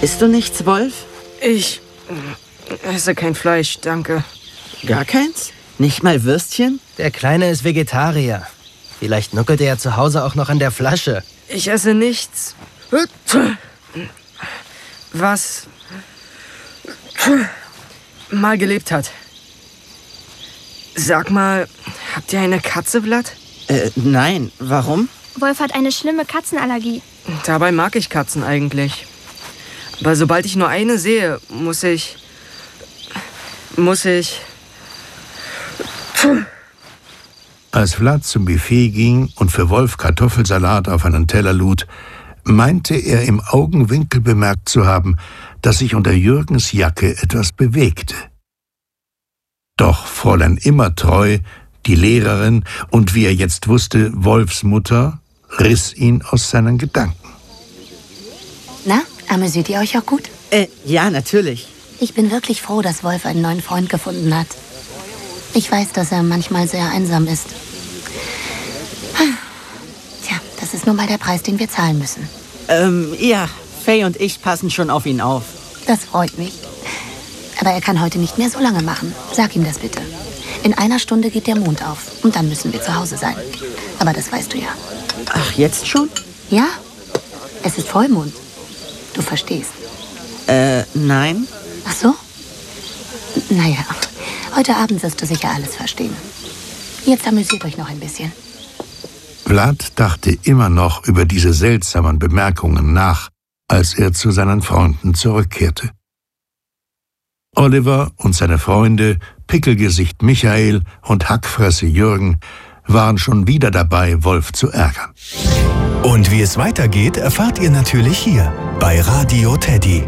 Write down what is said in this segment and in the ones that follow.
Isst du nichts, Wolf? Ich esse kein Fleisch, danke. Gar keins? Nicht mal Würstchen? Der Kleine ist Vegetarier. Vielleicht nuckelt er zu Hause auch noch an der Flasche. Ich esse nichts, was mal gelebt hat. Sag mal, habt ihr eine Katze, Vlad? Nein. Warum? Wolf hat eine schlimme Katzenallergie. Dabei mag ich Katzen eigentlich. Aber sobald ich nur eine sehe, muss ich... Als Vlad zum Buffet ging und für Wolf Kartoffelsalat auf einen Teller lud, meinte er im Augenwinkel bemerkt zu haben, dass sich unter Jürgens Jacke etwas bewegte. Doch Fräulein Immertreu, die Lehrerin und wie er jetzt wusste, Wolfs Mutter, riss ihn aus seinen Gedanken. Na, amüsiert ihr euch auch gut? Ja, natürlich. Ich bin wirklich froh, dass Wolf einen neuen Freund gefunden hat. Ich weiß, dass er manchmal sehr einsam ist. Tja, das ist nun mal der Preis, den wir zahlen müssen. Ja, Faye und ich passen schon auf ihn auf. Das freut mich. Aber er kann heute nicht mehr so lange machen. Sag ihm das bitte. In 1 Stunde geht der Mond auf und dann müssen wir zu Hause sein. Aber das weißt du ja. Ach, jetzt schon? Ja, es ist Vollmond. Du verstehst. Nein. Ach so? Naja, heute Abend wirst du sicher alles verstehen. Jetzt amüsiert euch noch ein bisschen. Vlad dachte immer noch über diese seltsamen Bemerkungen nach, als er zu seinen Freunden zurückkehrte. Oliver und seine Freunde, Pickelgesicht Michael und Hackfresse Jürgen, waren schon wieder dabei, Wolf zu ärgern. Und wie es weitergeht, erfahrt ihr natürlich hier bei Radio Teddy.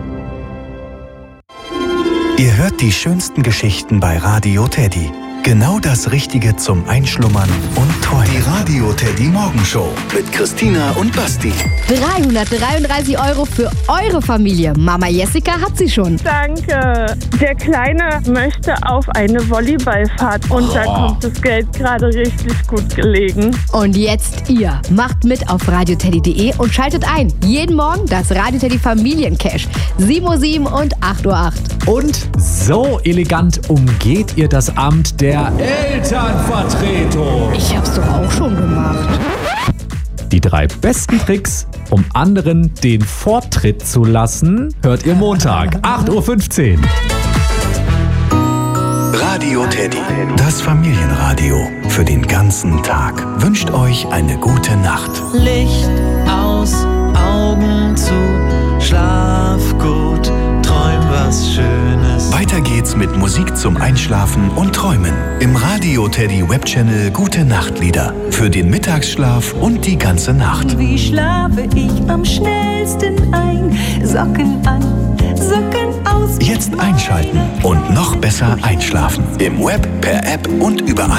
Ihr hört die schönsten Geschichten bei Radio Teddy. Genau das Richtige zum Einschlummern und Träumen. Die Radio Teddy Morgenshow mit Christina und Basti. 333 € für eure Familie. Mama Jessica hat sie schon. Danke. Der Kleine möchte auf eine Volleyballfahrt und da kommt das Geld gerade richtig gut gelegen. Und jetzt ihr. Macht mit auf radioteddy.de und schaltet ein. Jeden Morgen das Radio Teddy Familiencash. 7:07 Uhr und 8:08 Uhr. Und so elegant umgeht ihr das Amt der Elternvertretung. Ich hab's doch auch schon gemacht. Die 3 besten Tricks, um anderen den Vortritt zu lassen, hört ihr Montag, 8:15 Uhr. Radio Teddy, das Familienradio für den ganzen Tag. Wünscht euch eine gute Nacht. Licht aus, Augen zu, schlaf gut, träum was Schönes. Weiter geht's mit Musik zum Einschlafen und Träumen. Im Radio Teddy Webchannel Gute Nachtlieder. Für den Mittagsschlaf und die ganze Nacht. Wie schlafe ich am schnellsten ein? Socken an, Socken aus. Jetzt einschalten und noch besser einschlafen. Im Web, per App und überall.